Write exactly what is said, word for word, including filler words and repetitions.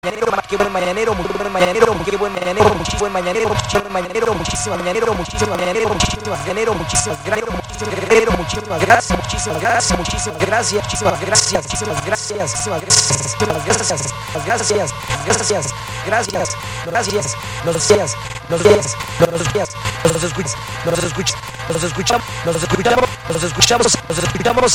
qué buen mañanero, muy buen mañanero, qué buen mañanero, muchísimo buen mañanero, muchísimo mañanero, muchísimo mañanero, muchísimo mañanero, muchísimas mañanero, muchísimas gracias, muchísimas guerrero, muchísimas gracias, muchísimas gracias, muchísimas gracias, muchísimas gracias, muchísimas gracias, muchísimas gracias, muchísimas gracias, gracias, gracias, gracias, gracias, nos días, nos días, nos días, nos escuchas, nos escuchas, nos escuchamos, nos escuchamos, nos escuchamos, nos escuchamos.